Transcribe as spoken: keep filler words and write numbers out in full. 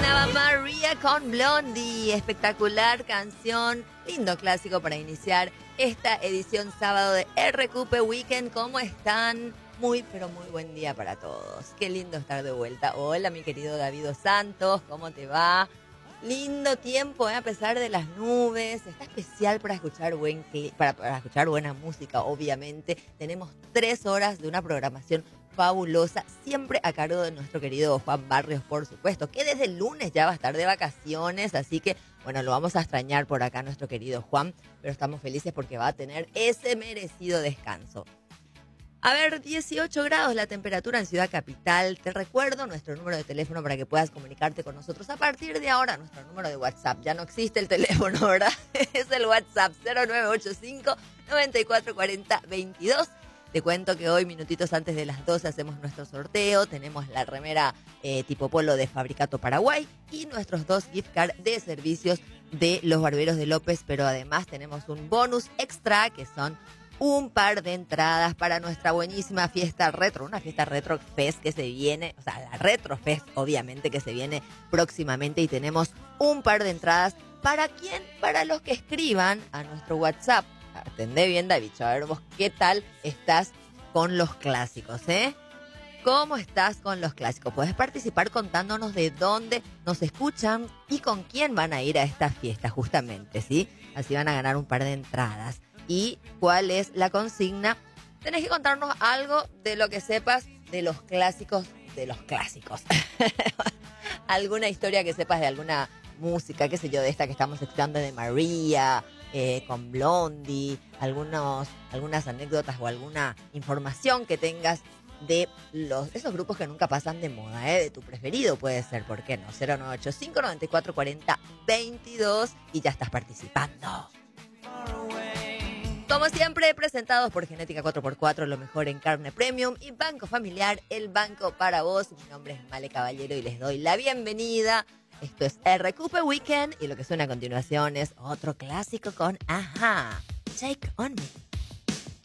Sonaba María con Blondie, espectacular canción, lindo clásico para iniciar esta edición sábado de R Q P Weekend. ¿Cómo están? Muy, pero muy buen día para todos. Qué lindo estar de vuelta. Hola, mi querido David Santos, ¿cómo te va? Lindo tiempo, ¿eh? A pesar de las nubes. Está especial para escuchar buen para, para escuchar buena música, obviamente. Tenemos tres horas de una programación fabulosa, siempre a cargo de nuestro querido Juan Barrios, por supuesto, que desde el lunes ya va a estar de vacaciones, así que, bueno, lo vamos a extrañar por acá nuestro querido Juan, pero estamos felices porque va a tener ese merecido descanso. A ver, dieciocho grados la temperatura en Ciudad Capital. Te recuerdo nuestro número de teléfono para que puedas comunicarte con nosotros. A partir de ahora, nuestro número de WhatsApp. Ya no existe el teléfono, ¿verdad? Es el WhatsApp cero nueve ocho cinco, nueve cuatro cuatro cero, veintidós. Te cuento que hoy, minutitos antes de las doce, hacemos nuestro sorteo. Tenemos la remera eh, tipo polo de Fabricato Paraguay y nuestros dos gift cards de servicios de los Barberos de López. Pero además tenemos un bonus extra que son un par de entradas para nuestra buenísima fiesta retro, una fiesta retro fest que se viene, o sea, la retro fest obviamente que se viene próximamente, y tenemos un par de entradas. ¿Para quién? Para los que escriban a nuestro WhatsApp. Atendé bien, David, a ver vos qué tal estás con los clásicos, ¿eh? ¿Cómo estás con los clásicos? Puedes participar contándonos de dónde nos escuchan y con quién van a ir a esta fiesta, justamente, ¿sí? Así van a ganar un par de entradas. ¿Y cuál es la consigna? Tenés que contarnos algo de lo que sepas de los clásicos de los clásicos. Alguna historia que sepas de alguna música, qué sé yo, de esta que estamos escuchando de María, eh, con Blondie, algunos, algunas anécdotas o alguna información que tengas de los esos grupos que nunca pasan de moda, ¿eh? De tu preferido puede ser, ¿por qué no? cero nueve ocho cinco, nueve cuatro cuatro cero, veintidós y ya estás participando. Como siempre, presentados por Genética cuatro por cuatro, lo mejor en carne premium, y Banco Familiar, el banco para vos. Mi nombre es Male Caballero y les doy la bienvenida. Esto es R Q P Weekend y lo que suena a continuación es otro clásico con Ajá, Take On Me.